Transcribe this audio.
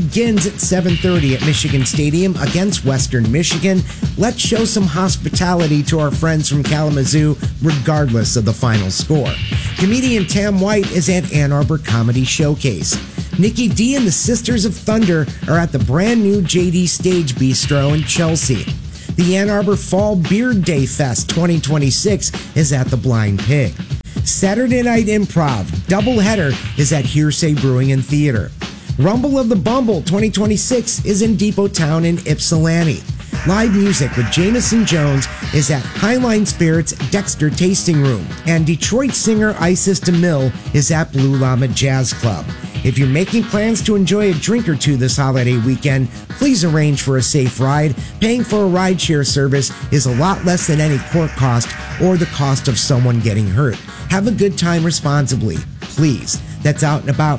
begins at 7:30 at Michigan Stadium against Western Michigan. Let's show some hospitality to our friends from Kalamazoo, regardless of the final score. Comedian Tam White is at Ann Arbor Comedy Showcase. Nikki D and the Sisters of Thunder are at the brand new JD Stage Bistro in Chelsea. The Ann Arbor Fall Beard Day Fest 2026 is at the Blind Pig. Saturday Night Improv doubleheader is at Hearsay Brewing and Theater. Rumble of the Bumble 2026 is in Depot Town in Ypsilanti. Live music with Jameson Jones is at Highline Spirits Dexter Tasting Room. And Detroit singer Isis DeMille is at Blue Llama Jazz Club. If you're making plans to enjoy a drink or two this holiday weekend, please arrange for a safe ride. Paying for a rideshare service is a lot less than any court cost or the cost of someone getting hurt. Have a good time responsibly, please. That's Out and About